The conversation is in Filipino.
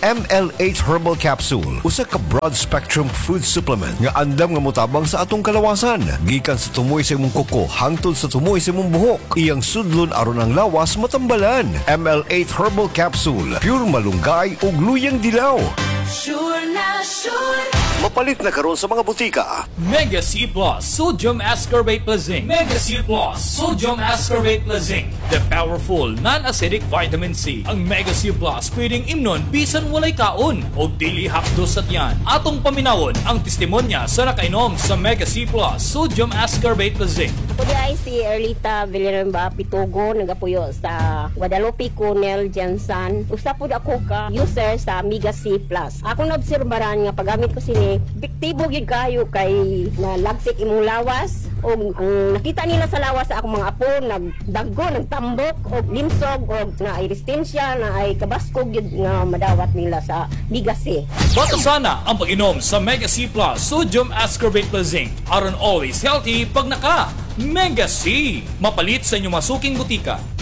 ML8 Herbal Capsule, usa ka broad spectrum food supplement nga andam nga motabang sa atong kalawasan. Gikan sa tumoy sa imong kuko hangtod sa tumoy sa imong buhok. Iyang sudlon aron ang lawas matambalan. ML8 Herbal Capsule, pure malunggay ug luyang dilaw. Sure na sure. Mapalit na karon sa mga butika. Mega C Plus Sodium Ascorbate Plus Zinc. Mega C Plus Sodium Ascorbate Plus Zinc. The powerful non-acidic vitamin C. Ang Mega C Plus pwedeng imnon bisan walay kaon o dili hapdos sa tiyan. Atong paminawon ang testimonya sa nakainom sa Mega C Plus Sodium Ascorbate Plus Zinc. Ako di ay si Erlita Villanueva Pitugo, nagapuyo sa Guadalupe Cornell Jansan. Usa po ako ka user sa Mega C Plus. Ako naobserbaran nga paggamit ko sini, biktibo gyud kayo kay na lagsik imong lawas o ang nakita nila sa lawas sa akong mga apo nagdaggo, nagtambok o limsog o na ay resistensya na ay kabaskog gyud nga madawat nila sa Mega C. Bata sana ang pag-inom sa Mega C Plus Sodium Ascorbate Plus Zinc. Aron always healthy pag naka Mega C. Mapalit sa inyong masuking butika.